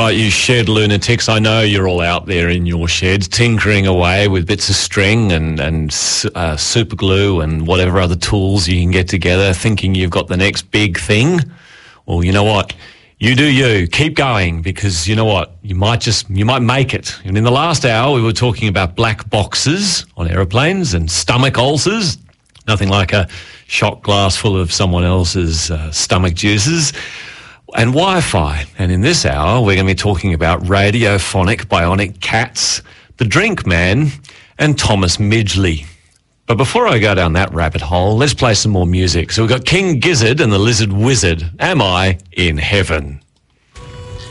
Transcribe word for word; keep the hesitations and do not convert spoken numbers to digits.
right, you shed lunatics. I know you're all out there in your sheds tinkering away with bits of string and, and uh, super glue and whatever other tools you can get together, thinking you've got the next big thing. Well, you know what? You do you. Keep going, because you know what? You might just, you might make it. And in the last hour, we were talking about black boxes on aeroplanes and stomach ulcers. Nothing like a shot glass full of someone else's uh, stomach juices. And Wi-Fi. And in this hour, we're going to be talking about radiophonic bionic cats, the Drink Man, and Thomas Midgley. But before I go down that rabbit hole, let's play some more music. So we've got King Gizzard and the Lizard Wizard. Am I in Heaven?